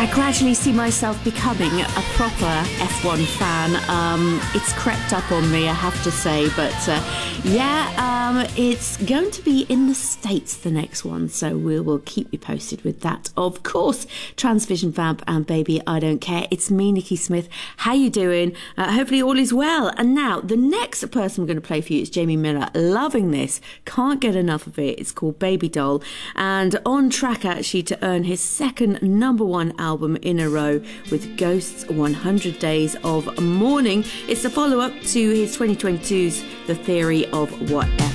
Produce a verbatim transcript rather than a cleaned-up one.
I gradually see myself becoming a proper F one fan. Um, it's crept up on me, I have to say, but uh, yeah, um, it's going to be in the States, the next one, so we will keep you posted with that. Of course, Transvision Vamp and Baby I Don't Care. It's me, Nikki Smith. How you doing? Uh, hopefully all is well. And now, the next person I'm going to play for you is Jamie Miller. Loving this. Can't get enough of it. It's called Baby Doll. And on track, actually, to earn his second number one album in a row with Ghost's one hundred Days of Mourning. It's a follow-up to his twenty twenty-two's The Theory of Whatever.